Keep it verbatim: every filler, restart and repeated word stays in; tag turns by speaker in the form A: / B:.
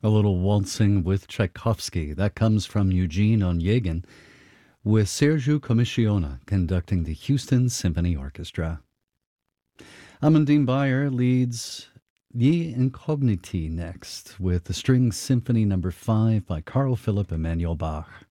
A: A little waltzing with Tchaikovsky. That comes from Eugene Onegin, with Sergiu Commissiona conducting the Houston Symphony Orchestra. Amandine Bayer leads Ye Incogniti next, with the String Symphony Number five by Carl Philipp Emanuel Bach.